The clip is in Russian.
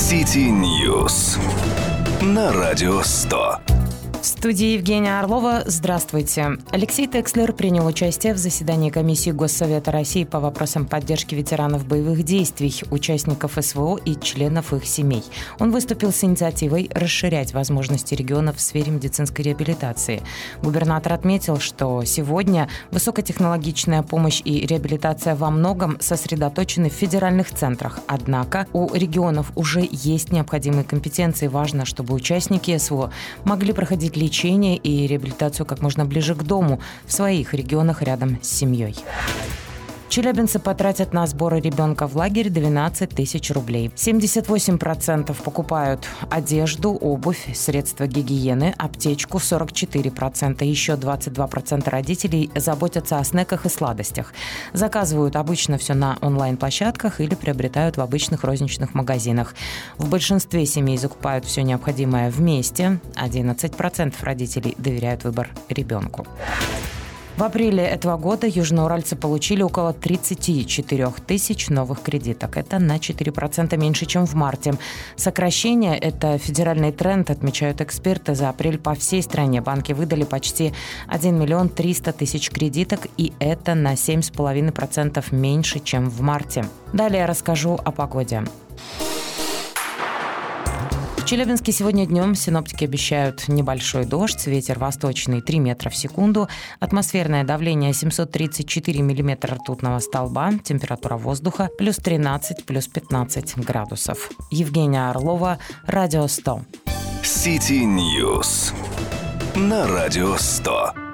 City News на Радио 100. В студии Евгения Орлова. Здравствуйте. Алексей Текслер принял участие в заседании комиссии Госсовета России по вопросам поддержки ветеранов боевых действий, участников СВО и членов их семей. Он выступил с инициативой расширять возможности регионов в сфере медицинской реабилитации. Губернатор отметил, что сегодня высокотехнологичная помощь и реабилитация во многом сосредоточены в федеральных центрах. Однако у регионов уже есть необходимые компетенции. Важно, чтобы участники СВО могли проходить лечение и реабилитацию как можно ближе к дому, в своих регионах рядом с семьей. Челябинцы потратят на сборы ребенка в лагерь 12 тысяч рублей. 78% покупают одежду, обувь, средства гигиены, аптечку, 44%. Еще 22% родителей заботятся о снеках и сладостях. Заказывают обычно все на онлайн-площадках или приобретают в обычных розничных магазинах. В большинстве семей закупают все необходимое вместе. 11% родителей доверяют выбор ребенку. В апреле этого года южноуральцы получили около 34 тысяч новых кредиток. Это на 4% меньше, чем в марте. Сокращение – это федеральный тренд, отмечают эксперты. За апрель по всей стране банки выдали почти 1 миллион 300 тысяч кредиток, и это на 7,5% меньше, чем в марте. Далее расскажу о погоде. В Челябинске сегодня днем синоптики обещают небольшой дождь, ветер восточный 3 метра в секунду, атмосферное давление 734 миллиметра ртутного столба, температура воздуха плюс 13, плюс 15 градусов. Евгения Орлова, Радио 100. City News на Радио 100.